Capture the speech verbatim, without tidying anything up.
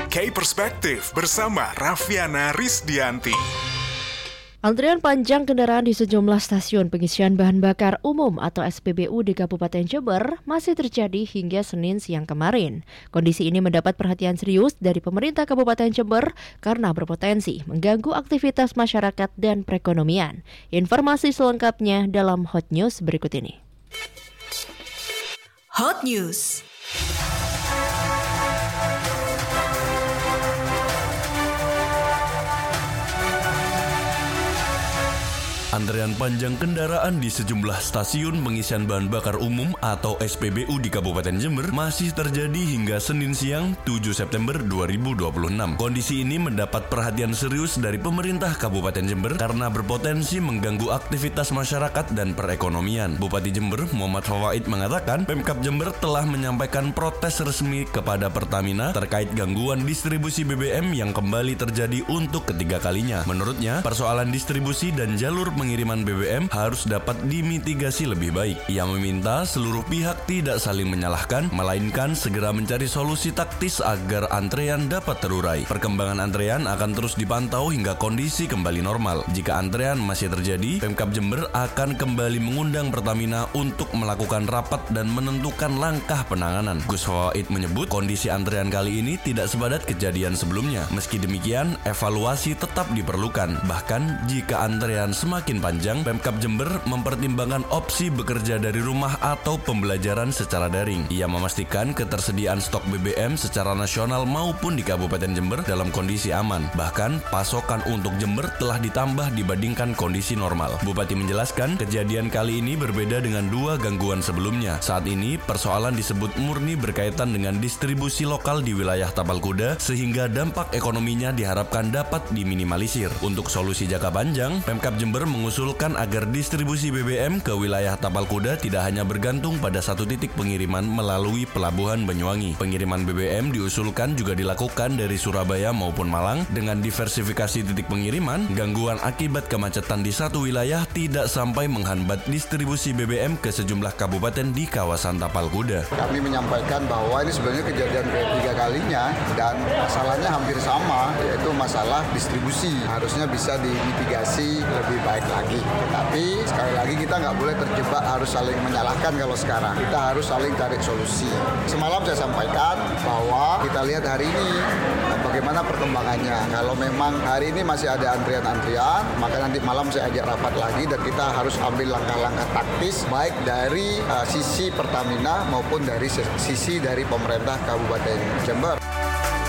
K-Perspektif bersama Raffiana Rizdianti. Antrian panjang kendaraan di sejumlah stasiun pengisian bahan bakar umum atau S P B U di Kabupaten Jember masih terjadi hingga Senin siang kemarin. Kondisi ini mendapat perhatian serius dari pemerintah Kabupaten Jember karena berpotensi mengganggu aktivitas masyarakat dan perekonomian. Informasi selengkapnya dalam Hot News berikut ini. Hot News. Antrean panjang kendaraan di sejumlah stasiun pengisian bahan bakar umum atau S P B U di Kabupaten Jember masih terjadi hingga Senin siang tujuh September dua ribu dua puluh enam. Kondisi ini mendapat perhatian serius dari pemerintah Kabupaten Jember karena berpotensi mengganggu aktivitas masyarakat dan perekonomian. Bupati Jember Muhammad Fawaid mengatakan Pemkab Jember telah menyampaikan protes resmi kepada Pertamina terkait gangguan distribusi B B M yang kembali terjadi untuk ketiga kalinya. Menurutnya, persoalan distribusi dan jalur pengiriman B B M harus dapat dimitigasi lebih baik. Ia meminta seluruh pihak tidak saling menyalahkan, melainkan segera mencari solusi taktis agar antrean dapat terurai. Perkembangan antrean akan terus dipantau hingga kondisi kembali normal. Jika antrean masih terjadi, Pemkab Jember akan kembali mengundang Pertamina untuk melakukan rapat dan menentukan langkah penanganan. Gus Fawaid menyebut kondisi antrean kali ini tidak sepadat kejadian sebelumnya. Meski demikian, evaluasi tetap diperlukan. Bahkan jika antrean semakin panjang, Pemkab Jember mempertimbangkan opsi bekerja dari rumah atau pembelajaran secara daring. Ia memastikan ketersediaan stok B B M secara nasional maupun di Kabupaten Jember dalam kondisi aman. Bahkan, pasokan untuk Jember telah ditambah dibandingkan kondisi normal. Bupati menjelaskan, kejadian kali ini berbeda dengan dua gangguan sebelumnya. Saat ini, persoalan disebut murni berkaitan dengan distribusi lokal di wilayah Tapal Kuda, sehingga dampak ekonominya diharapkan dapat diminimalisir. Untuk solusi jangka panjang, Pemkab Jember mengusulkan agar distribusi B B M ke wilayah Tapal Kuda tidak hanya bergantung pada satu titik pengiriman melalui Pelabuhan Banyuwangi. Pengiriman B B M diusulkan juga dilakukan dari Surabaya maupun Malang. Dengan diversifikasi titik pengiriman, gangguan akibat kemacetan di satu wilayah tidak sampai menghambat distribusi B B M ke sejumlah kabupaten di kawasan Tapal Kuda. Kami menyampaikan bahwa ini sebenarnya kejadian ketiga kalinya dan masalahnya hampir sama, yaitu masalah distribusi. Harusnya bisa dimitigasi lebih baik lagi. Tapi sekali lagi kita nggak boleh terjebak harus saling menyalahkan kalau sekarang. Kita harus saling cari solusi. Semalam saya sampaikan bahwa kita lihat hari ini bagaimana perkembangannya. Kalau memang hari ini masih ada antrian-antrian, maka nanti malam saya ajak rapat lagi dan kita harus ambil langkah-langkah taktis baik dari uh, sisi Pertamina maupun dari sisi dari pemerintah Kabupaten Jember.